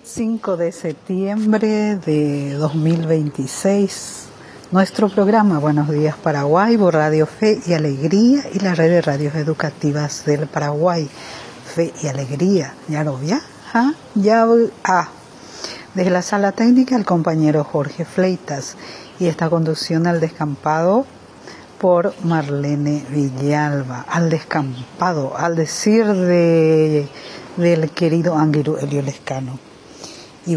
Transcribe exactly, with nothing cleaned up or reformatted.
cinco de septiembre de dos mil veintiséis, nuestro programa Buenos Días Paraguay por Radio Fe y Alegría y la red de radios educativas del Paraguay. Fe y Alegría, ¿ya lo vio? ¿Ah? Ya ah. Desde la sala técnica el compañero Jorge Fleitas y esta conducción al descampado por Marlene Villalba. Al descampado, al decir de del querido Ánguelo Elio Lescano.